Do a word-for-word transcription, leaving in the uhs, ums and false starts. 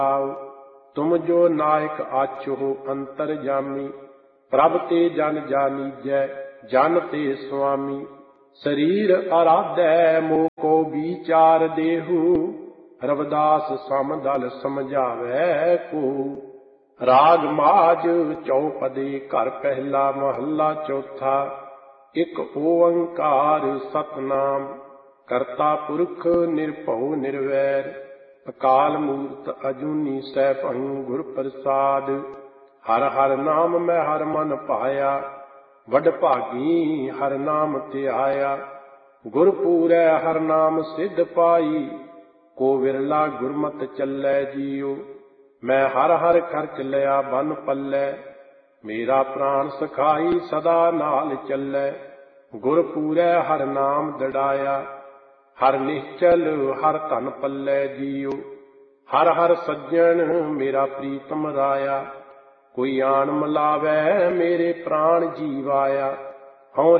तुम जो नायक आचो अंतर जामी, प्रभ ते जन जानीजै जन ते स्वामी। शरीर आराधै मोको विचार देहु, रविदास समदल समझावै को। राग माज चौपदे घर पहला महला चौथा, एक ओंकार सतनाम करता पुरख निरभउ निर्वैर। अकाल मूरत अजूनी सैभं गुर प्रसाद, हर हर नाम मैं हर मन पाया, वड भागी हर नाम ते आया। गुरपूरै हर नाम सिद्ध पाई, को विरला गुरमत चलै जियो। मैं हर हर खर्च लिया बन पल्लै, मेरा प्राण सखाई सदा नाल चलै। गुरपूरै हर नाम दड़ाया, हर निश्चल हर धन पल्लै जियो। हर हर सज्जन मेरा प्रीतम राया, कोई आन मिलावै मेरे प्राण जीवाया।